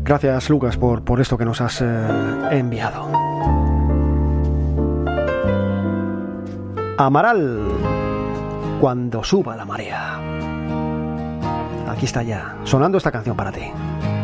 Gracias, Lucas, por esto que nos has enviado. Amaral, cuando suba la marea. Aquí está ya, sonando esta canción para ti.